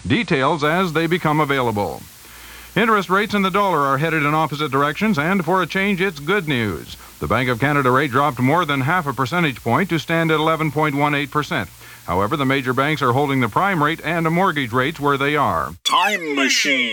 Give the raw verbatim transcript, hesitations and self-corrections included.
Details as they become available. Interest rates and the dollar are headed in opposite directions, and for a change, it's good news. The Bank of Canada rate dropped more than half a percentage point to stand at eleven point one eight percent. However, the major banks are holding the prime rate and mortgage rates where they are. Time Machine.